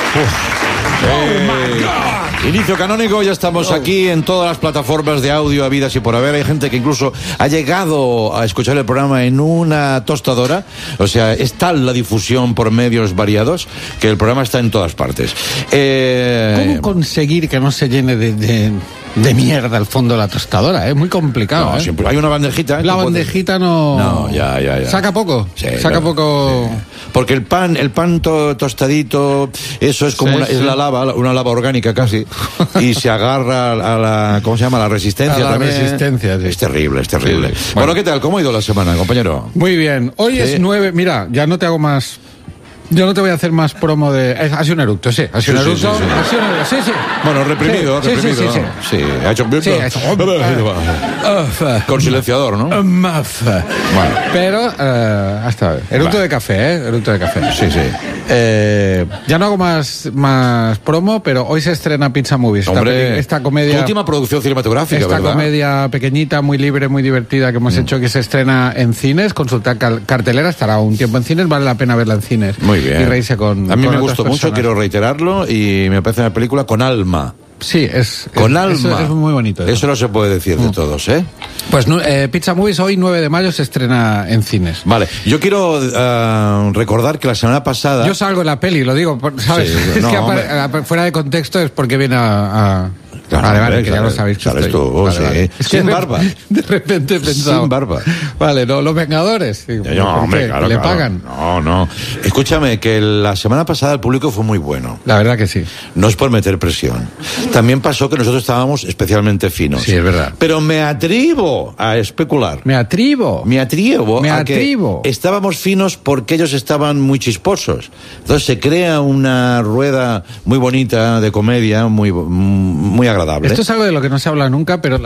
Inicio canónico, ya estamos aquí en todas las plataformas de audio habidas y por haber. Hay gente que incluso ha llegado a escuchar el programa en una tostadora. O sea, es tal la difusión por medios variados que el programa está en todas partes. ¿Cómo conseguir que no se llene de mierda el fondo de la tostadora? Es muy complicado. No, siempre hay una bandejita. La bandejita no... No, ya. ¿Saca poco? Sí, saca poco... Sí. Porque el pan tostadito, eso es como es la lava, una lava orgánica casi, y se agarra a la, ¿cómo se llama? La resistencia a la también. Resistencia, sí. Es terrible. Sí. Bueno, ¿qué tal? ¿Cómo ha ido la semana, compañero? Muy bien. Hoy es 9... Mira, ya no te hago más... Yo no te voy a hacer más promo de... Ha sido un eructo, sí. Ha sido un eructo. Sí. Bueno, reprimido. Sí, ha hecho... Sí, ha hecho... Con silenciador, ¿no? Bueno. Pero, hasta... Eructo Va. de café, Eructo de café. Sí. Ya no hago más promo, pero hoy se estrena Pizza Movies. Hombre, esta comedia... tu última producción cinematográfica, esta ¿verdad? Comedia pequeñita, muy libre, muy divertida que hemos hecho, que se estrena en cines. Consultad cartelera, estará un tiempo en cines, vale la pena verla en cines. Muy bien. Y reírse con... A mí con me otras gustó mucho, personas. quiero reiterarlo, y me parece una película con alma. Sí, Con alma. Eso es muy bonito. Eso no se puede decir de todos, ¿eh? Pues Pizza Movies hoy, 9 de mayo, se estrena en cines. Vale, yo quiero recordar que la semana pasada... Yo salgo en la peli, lo digo, ¿sabes? Sí, es no, que fuera de contexto es porque viene a Claro, vale, hombre, que ya lo sabéis que sabes estoy. tú, sí. Es que Sin barba. De repente he pensado... Sin barba. Vale, no, los Vengadores. No, hombre, claro, ¿Le claro. pagan? No. Escúchame, que la semana pasada el público fue muy bueno. La verdad que sí. No es por meter presión. También pasó que nosotros estábamos especialmente finos. Sí, es verdad. Pero me atrevo a especular. Me atrevo a que estábamos finos porque ellos estaban muy chisposos. Entonces se crea una rueda muy bonita de comedia, muy agradable. Esto es algo de lo que no se habla nunca, pero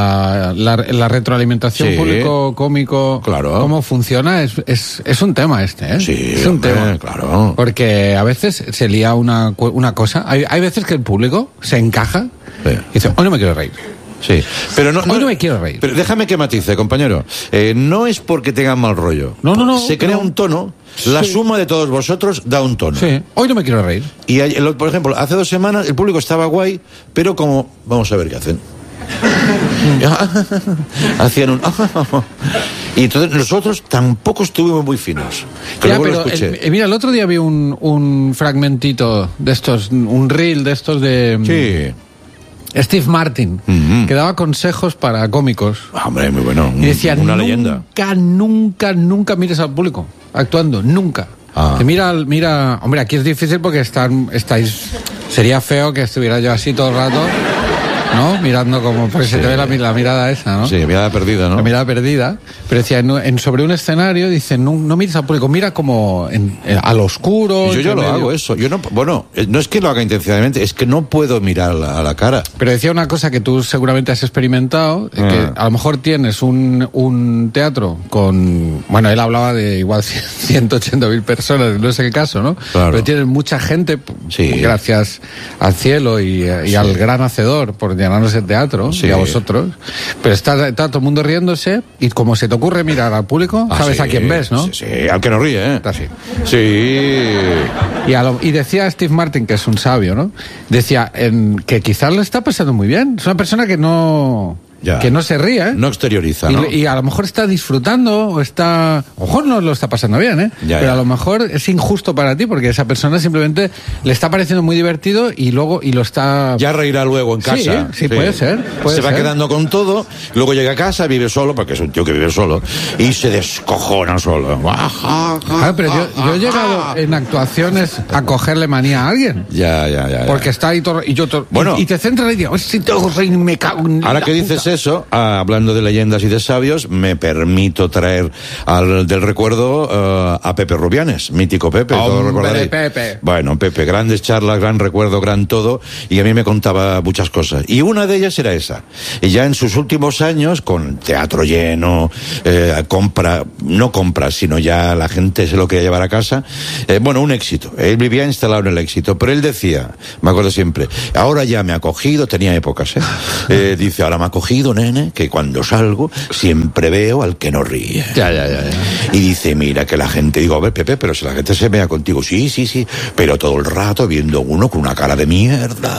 la retroalimentación público-cómico, claro. cómo funciona, es un tema ¿eh? Sí, es un tema. Claro. Porque a veces se lía una cosa. Hay veces que el público se encaja y dice, hoy no me quiero reír. Sí, pero hoy no me quiero reír. Pero déjame que matice, compañero. No es porque tengan mal rollo. No. Se crea un tono. La suma de todos vosotros da un tono. Sí, hoy no me quiero reír. Y, por ejemplo, hace 2 semanas el público estaba guay, pero como... Vamos a ver qué hacen. Hacían un... Y entonces nosotros tampoco estuvimos muy finos. Ya, pero mira, el otro día vi un fragmentito de estos, un reel de estos de... Sí. Steve Martin, que daba consejos para cómicos. Hombre, muy bueno. Y decía, una leyenda. Nunca mires al público actuando, nunca. Mira, hombre, aquí es difícil porque estáis... Sería feo que estuviera yo así todo el rato, ¿no? Mirando como... Porque se te ve la mirada esa, ¿no? Sí, mirada perdida, ¿no? La mirada perdida. Pero decía, sobre un escenario, dice, no mires al público, mira como al oscuro. Yo lo hago eso. Yo no es que lo haga intencionalmente, es que no puedo mirar a la cara. Pero decía una cosa que tú seguramente has experimentado, que a lo mejor tienes un teatro con... Bueno, él hablaba de igual 180.000 personas, no es el caso, ¿no? Claro. Pero tienes mucha gente, gracias al cielo y al gran hacedor por llenarnos el teatro, y a vosotros. Pero está todo el mundo riéndose y como se te ocurre mirar al público, sabes a quién ves, ¿no? Sí, al que no ríe, ¿eh? Está así. Sí. Y decía Steve Martin, que es un sabio, ¿no? Decía que quizás lo está pasando muy bien. Es una persona que no se ríe, ¿eh? No exterioriza, ¿no? Y a lo mejor está disfrutando o a lo mejor no lo está pasando bien, ¿eh? Pero a lo mejor es injusto para ti porque esa persona simplemente le está pareciendo muy divertido y lo está... Ya reirá luego en casa. Sí, puede ser. Se va quedando con todo, luego llega a casa, vive solo, porque es un tío que vive solo, y se descojona solo. Pero yo he llegado en actuaciones a cogerle manía a alguien. Ya. Porque está ahí todo... Y te centras y digo, si tengo que reír, me cago en ahora que dices eso, hablando de leyendas y de sabios, me permito traer del recuerdo a Pepe Rubianes, mítico Pepe, todos recordaréis. Pepe. Bueno, Pepe, grandes charlas, gran recuerdo, gran todo, y a mí me contaba muchas cosas. Y una de ellas era esa. Y ya en sus últimos años, con teatro lleno, no compra, sino ya la gente se lo quería llevar a casa, un éxito. Él vivía instalado en el éxito, pero él decía, me acuerdo siempre, ahora ya me ha cogido, tenía épocas, dice, ahora me ha cogido reconocido, nene, que cuando salgo siempre veo al que no ríe. Ya. Y dice, mira, que la gente, digo, a ver, Pepe, pero si la gente se mea contigo, sí, pero todo el rato viendo uno con una cara de mierda.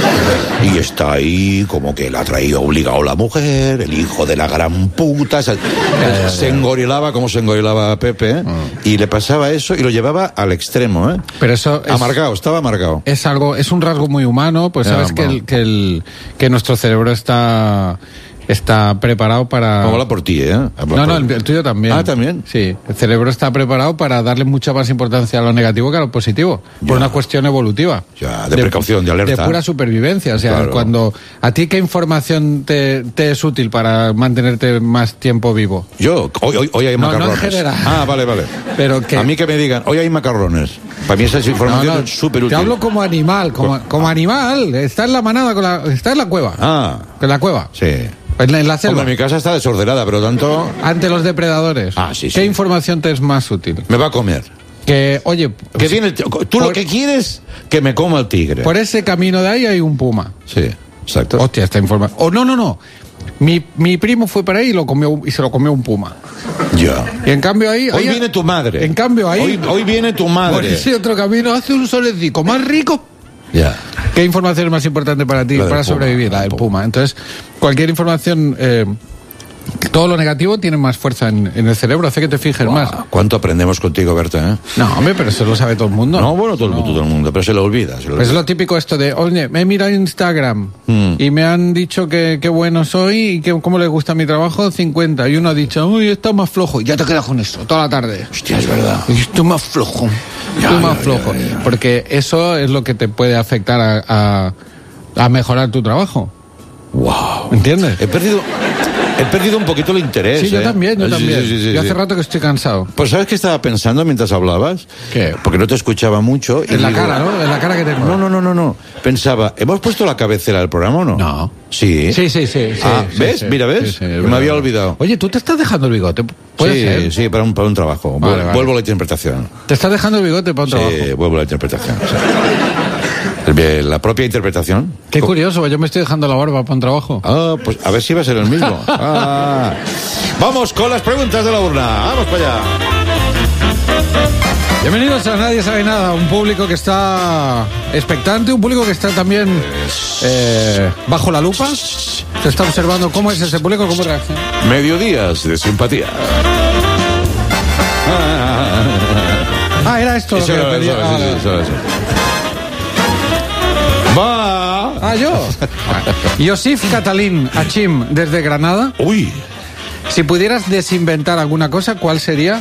Y está ahí como que la ha traído obligado la mujer, el hijo de la gran puta. Se engorilaba como se engorilaba Pepe, y le pasaba eso y lo llevaba al extremo, ¿eh? Pero eso amargado, estaba amargado. Es un rasgo muy humano, pues sabes que nuestro cerebro está preparado para... Habla por ti, ¿eh? No, el tuyo también. Ah, ¿también? Sí, el cerebro está preparado para darle mucha más importancia a lo negativo que a lo positivo, por una cuestión evolutiva. Ya, de precaución, de alerta. De pura supervivencia, o sea, claro. Cuando... ¿A ti qué información te es útil para mantenerte más tiempo vivo? Yo, hoy hay macarrones. No en general. Ah, vale. Pero que... A mí que me digan, hoy hay macarrones. Para mí esa información es súper útil. Te hablo como animal, como animal. Está en la manada, está en la cueva. Ah. En la cueva. Sí. En la selva. Hombre, mi casa está desordenada, pero tanto... Ante los depredadores. Ah, sí. ¿Qué información te es más útil? Me va a comer. Que, oye... Que viene tú lo que quieres, que me coma el tigre. Por ese camino de ahí hay un puma. Sí, exacto. Hostia, esta información... No. Mi primo fue para ahí y se lo comió un puma. Ya. Y en cambio ahí... Hoy viene tu madre. En cambio ahí... Hoy viene tu madre. Por ese otro camino hace un solecito más rico. Ya. ¿Qué información es más importante para ti, para sobrevivir? La del puma. Entonces, cualquier información, todo lo negativo tiene más fuerza en el cerebro, hace que te fijes más. ¿Cuánto aprendemos contigo, Berta? No, hombre, pero eso lo sabe todo el mundo. No, bueno, todo el mundo, pero se lo olvida. Pues es lo típico esto de, oye, me he mirado Instagram y me han dicho que qué bueno soy y que cómo les gusta mi trabajo, 50. Y uno ha dicho, uy, está más flojo. Y ya te quedas con eso toda la tarde. Hostia, es verdad. Estoy más flojo. Flojo. Porque eso es lo que te puede afectar a mejorar tu trabajo. Wow. ¿Entiendes? He perdido un poquito el interés. Sí, yo también. Sí, yo hace rato que estoy cansado. Pues ¿sabes qué estaba pensando mientras hablabas? ¿Qué? Porque no te escuchaba mucho. En la cara, ¿no? En la cara que tengo. No. Pensaba, ¿hemos puesto la cabecera del programa o no? No. Sí. Sí. ¿Ves? Sí, Mira, ¿ves? Sí, me había olvidado. Oye, ¿tú te estás dejando el bigote? ¿Puede ser? Sí, para un trabajo. Vale. Vuelvo a la interpretación. ¿Te estás dejando el bigote para un trabajo? Sí, vuelvo a la interpretación. La propia interpretación. Qué curioso, yo me estoy dejando la barba para un trabajo. Ah, pues a ver si va a ser el mismo. Vamos con las preguntas de la urna. Vamos para allá. Bienvenidos a Nadie Sabe Nada, un público que está expectante, un público que está también bajo la lupa. Se está observando cómo es ese público, cómo reacciona. Mediodías de simpatía. Era esto lo que pedía. Eso. Va. Yo. Yosif Catalín Achim, desde Granada. Uy. Si pudieras desinventar alguna cosa, ¿cuál sería?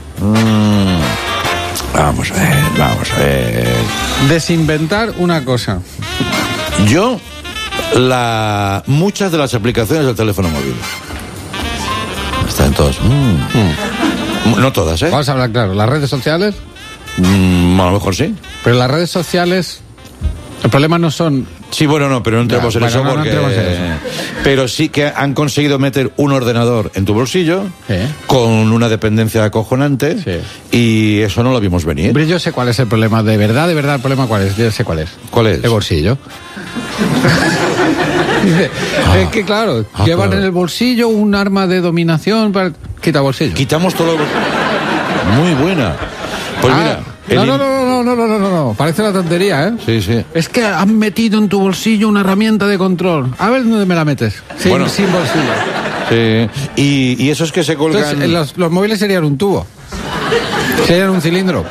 Vamos a ver. Desinventar una cosa. Yo, muchas de las aplicaciones del teléfono móvil. Están todas. No todas, ¿eh? Vamos a hablar claro. ¿Las redes sociales? A lo mejor sí. Pero las redes sociales... El problema no son... Sí, bueno, no, pero no entremos en eso porque... No en eso. Pero sí que han conseguido meter un ordenador en tu bolsillo con una dependencia acojonante y eso no lo vimos venir. Hombre, yo sé cuál es el problema. De verdad, el problema cuál es. Yo sé cuál es. ¿Cuál es? El bolsillo. Es que claro, llevan en el bolsillo un arma de dominación para... Quita bolsillo. Quitamos todo lo... Muy buena. Pues mira... No. Parece una tontería, ¿eh? Sí. Es que han metido en tu bolsillo una herramienta de control. A ver dónde me la metes. Sin bolsillo. Sí. Y eso es que se colgan... Entonces, los móviles serían un tubo. Serían un cilindro.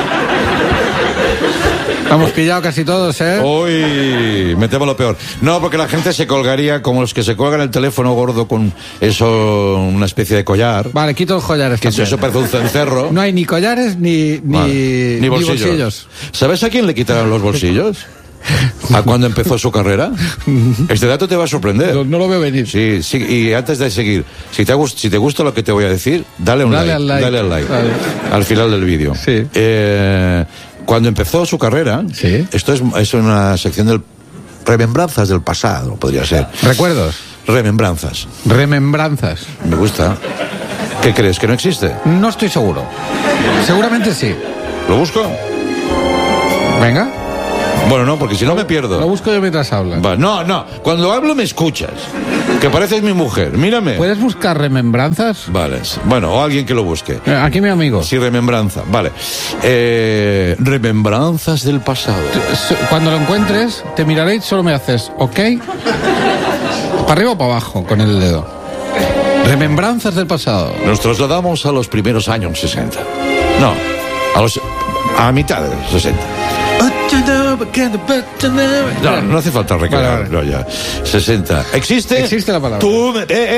Hemos pillado casi todos, ¿eh? Uy, metemos lo peor. No, porque la gente se colgaría como los que se colgan el teléfono gordo con eso, una especie de collar. Vale, quito los collares. Que eso parece un cencerro. No hay ni collares ni bolsillos. ¿Sabes a quién le quitaron los bolsillos? ¿A cuándo empezó su carrera? Este dato te va a sorprender. No lo veo venir. Sí, y antes de seguir, si te gusta lo que te voy a decir, dale al like. Vale. Al final del vídeo. Sí. Cuando empezó su carrera, esto es una sección del remembranzas del pasado, podría ser. ¿Recuerdos? Remembranzas. Me gusta. ¿Qué crees? ¿Que no existe? No estoy seguro. Seguramente sí. ¿Lo busco? Venga. Bueno, no, porque si no me pierdo. Lo busco yo mientras hablas. No. Cuando hablo me escuchas. Que pareces mi mujer, mírame. ¿Puedes buscar remembranzas? Vale, bueno, o alguien que lo busque. Aquí mi amigo. Sí, remembranza, vale. Remembranzas del pasado. Cuando lo encuentres, te miraré y solo me haces, ¿ok? ¿Para arriba o para abajo con el dedo? Remembranzas del pasado. Nos trasladamos a los primeros años 60. No, a mitad de los 60. No hace falta recrear. Vale. No, ya. 60. ¿Existe? Existe la palabra. Tú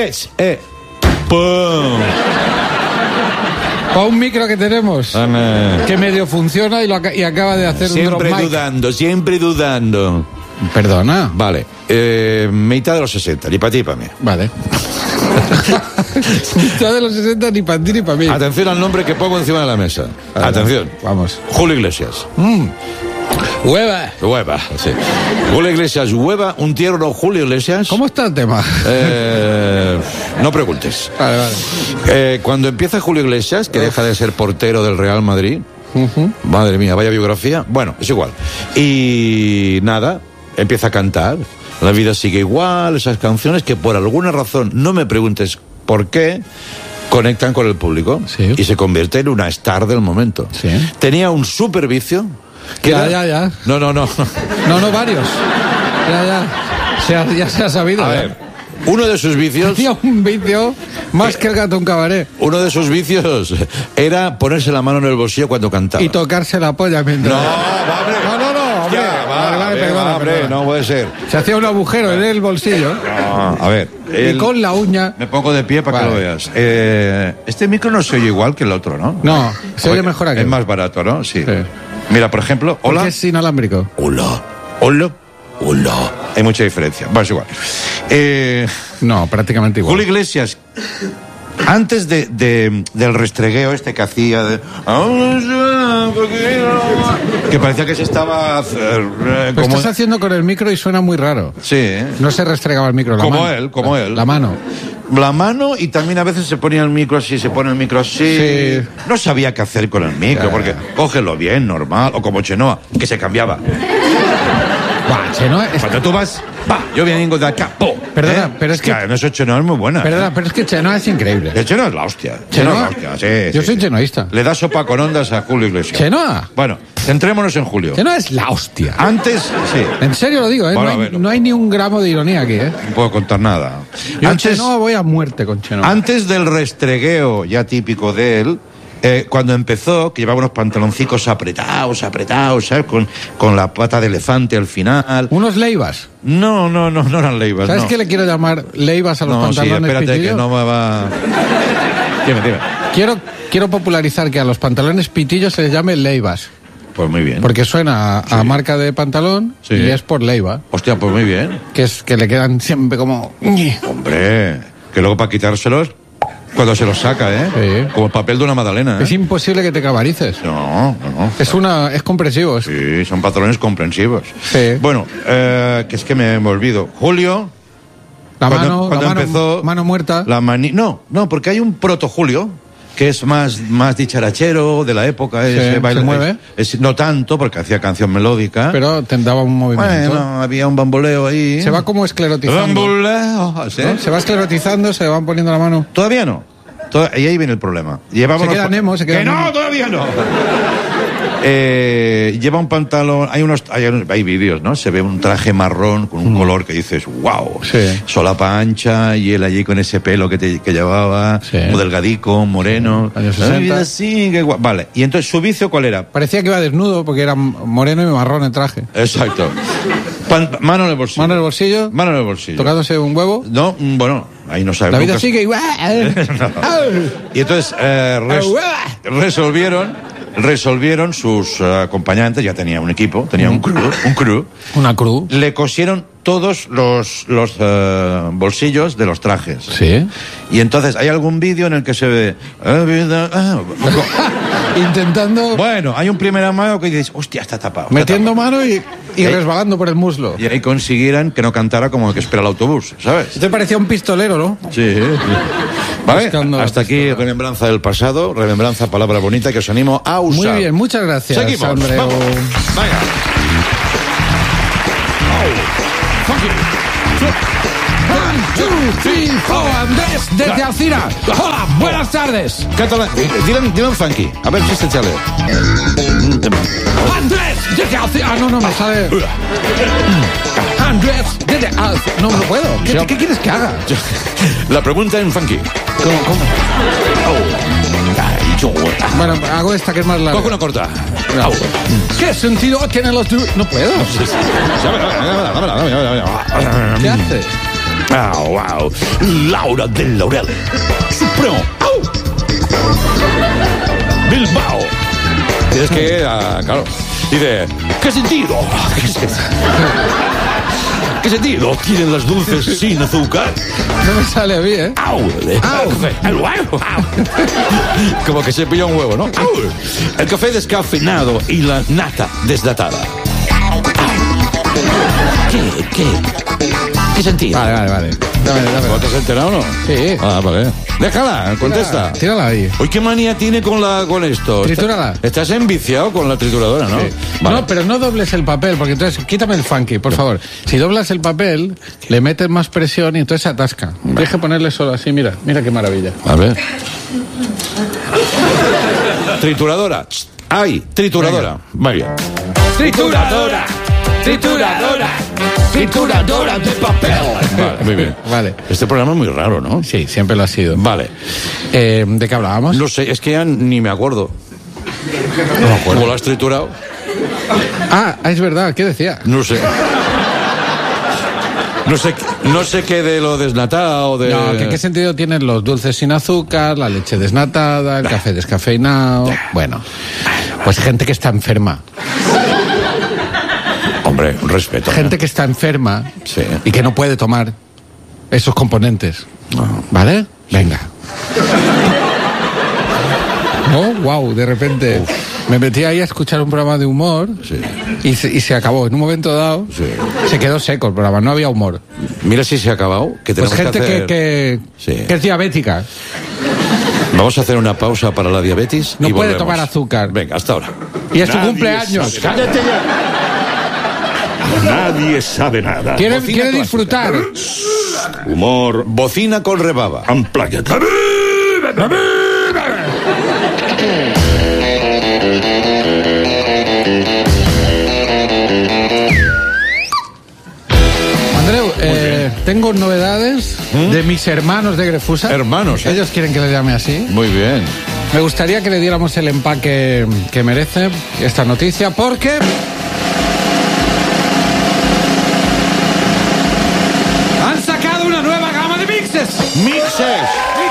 ¡Pum! O un micro que tenemos que medio funciona y acaba de hacer un drop mic. Siempre dudando. Perdona. Vale. Mitad de los 60, ni para ti ni para mí. Vale. Mitad de los 60, ni para ti ni para mí. Atención al nombre que pongo encima de la mesa. Vale. Atención. Vamos. Julio Iglesias. Hueva, sí. Julio Iglesias, hueva, un tierno Julio Iglesias. ¿Cómo está el tema? No preguntes. Vale. Cuando empieza Julio Iglesias, que deja de ser portero del Real Madrid, madre mía, vaya biografía. Bueno, es igual. Y nada, empieza a cantar. La vida sigue igual, esas canciones que por alguna razón, no me preguntes por qué, conectan con el público. Sí. Y se convierte en una star del momento. Sí. Tenía un super vicio. Ya. No, varios. Ya se ha sabido. A ver, uno de sus vicios... Tenía un vicio más que el gato en cabaret. Uno de sus vicios era ponerse la mano en el bolsillo cuando cantaba. Y tocarse la polla mientras... hombre, no puede ser. Se hacía un agujero en el bolsillo. No, a ver. Y con la uña... Me pongo de pie para que lo veas. Este micro no se oye igual que el otro, ¿no? No, se oye mejor aquí. Es más barato, ¿no? Sí. Mira, por ejemplo, hola. Porque es inalámbrico. Hola. Hay mucha diferencia. Bueno, es igual. No, prácticamente igual. Julio Iglesias, antes del restregueo este que hacía, que parecía que se estaba... Lo estás haciendo con el micro y suena muy raro. Sí. No se restregaba el micro. Como él. La mano. La mano, y también a veces se ponía el micro así, Sí. No sabía qué hacer con el micro, porque cógelo bien, normal, o como Chenoa, que se cambiaba. Chenoa... Cuando tú vas, yo vengo de acá, Perdona, pero es que... Claro, eso Chenoa es muy buena. Perdona, pero es que Chenoa es increíble. El Chenoa es la hostia. ¿Chenoa? Sí. Yo soy chenoísta. Le da sopa con ondas a Julio Iglesias. ¿Chenoa? Bueno, centrémonos en Julio. Chenoa es la hostia. Antes, sí. En serio lo digo, ¿eh? Bueno, no hay ni un gramo de ironía aquí, ¿eh? No puedo contar nada. Yo Chenoa voy a muerte con Chenoa. Antes del restregueo ya típico de él, cuando empezó, que llevaba unos pantaloncicos apretados, ¿sabes? Con la pata de elefante al final. ¿Unos leivas? No eran leivas. ¿Sabes qué le quiero llamar leivas a los pantalones sí, espérate pitillos? que no me va... Dime. Quiero popularizar que a los pantalones pitillos se les llame leivas. Pues muy bien. Porque suena a marca de pantalón y es por leiva. Hostia, pues muy bien. Que es que le quedan siempre como... Hombre, que luego para quitárselos... Cuando se los saca, Sí. Como el papel de una magdalena, Es imposible que te cabarices. No. Es comprensivo. Sí, son pantalones comprensivos. Sí. Bueno, que es que me olvido. Julio... Cuando empezó... Mano muerta. No, porque hay un proto Julio, que es más dicharachero de la época. Se mueve. No tanto, porque hacía canción melódica. Pero te daba un movimiento. Bueno, había un bamboleo ahí. Se va como esclerotizando. Bamboleo, ¿sí? ¿No? Se va esclerotizando, se van poniendo la mano. Todavía no. Y ahí viene el problema. Se queda Nemo. No, todavía no. Lleva un pantalón, hay vídeos, ¿no? Se ve un traje marrón con un color que dices, wow, sí. Solapa ancha, y él allí con ese pelo que llevaba, muy delgadico, moreno. Años 60. Sí, vale, y entonces su vicio, ¿cuál era? Parecía que iba desnudo porque era moreno y marrón el traje. Exacto. Mano en el bolsillo. Mano en el bolsillo. Tocándose un huevo. No, bueno, ahí no sabes. La vida sigue igual. Y entonces resolvieron sus acompañantes, ya tenía un equipo, tenía un crew. Una crew. Le cosieron todos los bolsillos de los trajes. Sí. Y entonces hay algún vídeo en el que se ve... Intentando... Bueno, hay un primer amago que dices, hostia, está tapado. Metiendo mano y resbalando por el muslo. Y ahí consiguieran que no cantara como el que espera el autobús, ¿sabes? Te parecía un pistolero, ¿no? Sí. Vale, hasta aquí remembranza del pasado, remembranza, palabra bonita que os animo a usar. Muy bien, muchas gracias. Seguimos, Andreu. vamos. Venga. Oh, thank you. Andrés, desde Alcira. Hola, buenas tardes. Catalán, dile un funky. A ver si se chale. Andrés, desde Alcira. No me sale. Andrés, desde Alcira. No puedo. ¿Qué quieres que haga? La pregunta en funky. ¿Cómo? Bueno, hago esta que es más larga. Coge una corta. No. ¿Qué sentido tienen los... No puedo. ¿Qué haces? Wow. Laura del Laurel. Supremo. Bilbao. Tienes que... claro. Dice... ¿Qué sentido? ¿Qué sentido tienen las dulces sin azúcar? No me sale bien, ¿eh? Como que se pilla un huevo, ¿no? El café descafeinado y la nata desnatada. ¿Qué sentido? Vale. Dame. ¿Te has enterado o no? Sí. Vale. Déjala, contesta. Tírala ahí. Uy, ¿qué manía tiene con esto? Tritúrala. Estás enviciado con la trituradora, ¿no? Sí. Vale. No, pero no dobles el papel, porque entonces quítame el funky, por favor. Si doblas el papel, le metes más presión y entonces se atasca. Tienes que ponerle solo así, mira qué maravilla. A ver. Trituradora. ¡Ay! Trituradora. Muy bien. ¡Trituradora de papel! Vale, muy bien. Vale. Este programa es muy raro, ¿no? Sí, siempre lo ha sido. Vale. ¿De qué hablábamos? No sé, es que ya ni me acuerdo. No me acuerdo. ¿Cómo lo has triturado? Es verdad, ¿qué decía? No sé. No sé qué de lo desnatado, de... No, ¿qué sentido tienen los dulces sin azúcar, la leche desnatada, el café descafeinado? Bueno, pues gente que está enferma. Hombre, un respeto. Gente que está enferma y que no puede tomar esos componentes. ¿Vale? Venga. No, wow, de repente me metí ahí a escuchar un programa de humor y se acabó. En un momento dado se quedó seco el programa, no había humor. Mira si se ha acabado. Que pues gente que es diabética. Vamos a hacer una pausa para la diabetes. No y puede volvemos. tomar azúcar. Venga, hasta ahora. Y es su cumpleaños. ¡Cállate ya! Nadie sabe nada. Quiere disfrutar. Humor. Bocina con rebaba. Unplugged. Andreu, tengo novedades de mis hermanos de Grefusa. Hermanos, Ellos quieren que les llame así. Muy bien. Me gustaría que le diéramos el empaque que merece esta noticia, porque... ¡han sacado una nueva gama de mixes! ¡Mixes!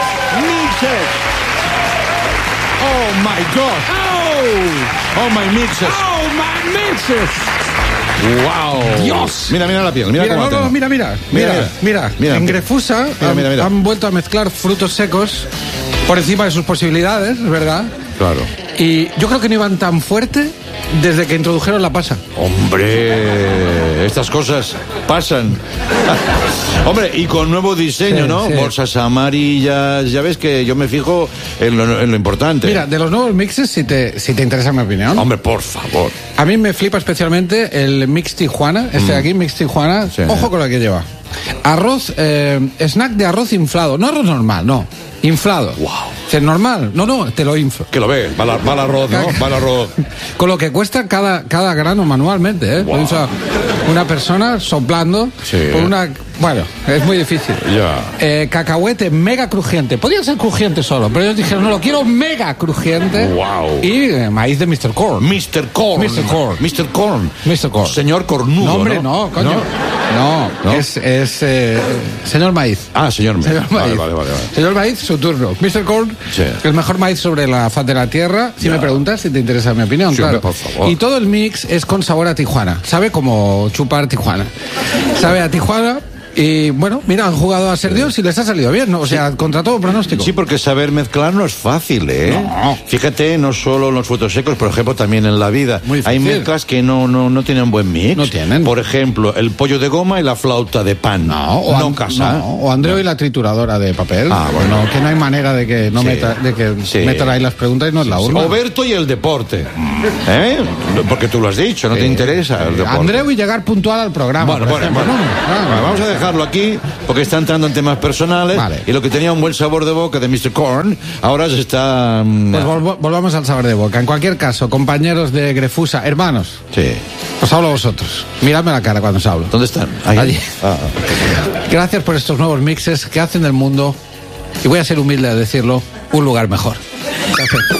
¡Oh, my God! ¡Oh, my mixes! ¡Oh, my mixes! ¡Wow! ¡Dios! Mira la piel, mira cómo la tengo. Mira. En Grefusa mira. han vuelto a mezclar frutos secos por encima de sus posibilidades, ¿verdad? Claro. Y yo creo que no iban tan fuerte desde que introdujeron la pasa. Hombre, estas cosas pasan. Hombre, y con nuevo diseño, ¿no? Sí. Bolsas amarillas, ya ves que yo me fijo en lo importante. Mira, de los nuevos mixes, si te interesa mi opinión. Hombre, por favor. A mí me flipa especialmente el Mix Tijuana, de aquí, Mix Tijuana. Sí. Ojo con lo que lleva. Arroz, snack de arroz inflado. No arroz normal, no. Inflado. Wow. ¿Es normal? No, te lo inflo. Que lo ve, va al arroz, ¿no? Va al arroz. Con lo que cuesta cada grano manualmente, ¿eh? Wow. O sea, una persona soplando por una... Bueno, es muy difícil. Ya. Cacahuete mega crujiente. Podría ser crujiente solo, pero ellos dijeron, no, lo quiero mega crujiente. Wow. Y maíz de Mr. Corn. Mr. Corn. Mr. Corn. Señor Cornudo. No, hombre, no, coño. No. Es señor Maíz. Señor Maíz. Vale. Vale. Señor Maíz, su turno. Mr. Corn, el mejor maíz sobre la faz de la tierra. Si me preguntas, si te interesa mi opinión, claro. Por favor. Y todo el mix es con sabor a Tijuana. Sabe como chupar Tijuana. Sabe a Tijuana. Y bueno, mira, han jugado a ser Dios y les ha salido bien, ¿no? O sea, contra todo pronóstico. Sí, porque saber mezclar no es fácil, ¿eh? No. Fíjate, no solo en los frutos secos, por ejemplo, también en la vida. Muy Hay difícil. mezclas que no tienen buen mix. No tienen. Por ejemplo, el pollo de goma y la flauta de pan. No casa. O Andreu y la trituradora de papel. Bueno. Que no hay manera de que metan ahí las preguntas y no es la urna. O Berto y el deporte. ¿Eh? Porque tú lo has dicho, no te interesa el deporte. Andreu y llegar puntual al programa. Bueno. Vamos a dejarlo aquí porque está entrando en temas personales. Vale. Y lo que tenía un buen sabor de boca de Mr. Korn, ahora se está... Pues volvamos al sabor de boca. En cualquier caso, compañeros de Grefusa, hermanos, Sí. os hablo a vosotros. Miradme la cara cuando os hablo. ¿Dónde están? Allí. Gracias por estos nuevos mixes que hacen del mundo, y voy a ser humilde a decirlo, un lugar mejor. Gracias.